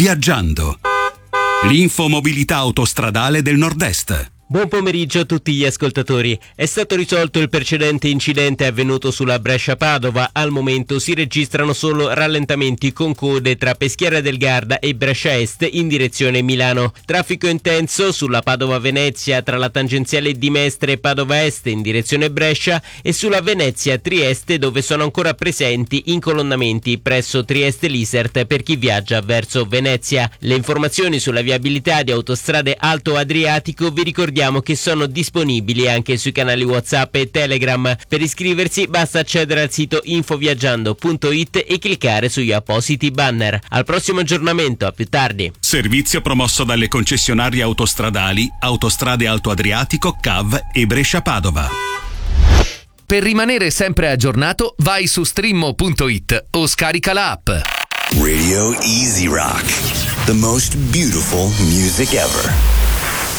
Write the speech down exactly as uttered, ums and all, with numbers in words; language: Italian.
Viaggiando. L'infomobilità autostradale del Nord-Est. Buon pomeriggio a tutti gli ascoltatori. È stato risolto il precedente incidente avvenuto sulla Brescia-Padova. Al momento si registrano solo rallentamenti con code tra Peschiera del Garda e Brescia Est in direzione Milano. Traffico intenso sulla Padova-Venezia tra la tangenziale di Mestre e Padova Est in direzione Brescia e sulla Venezia-Trieste, dove sono ancora presenti incolonnamenti presso Trieste-Lisert per chi viaggia verso Venezia. Le informazioni sulla viabilità di Autostrade Alto Adriatico vi ricordiamo che sono disponibili anche sui canali WhatsApp e Telegram. Per iscriversi basta accedere al sito infoviaggiando punto it e cliccare sugli appositi banner. Al prossimo aggiornamento, a più tardi. Servizio promosso dalle concessionarie autostradali Autostrade Alto Adriatico, C A V e Brescia-Padova. Per rimanere sempre aggiornato, vai su streamo punto it o scarica la app. Radio Easy Rock, the most beautiful music ever.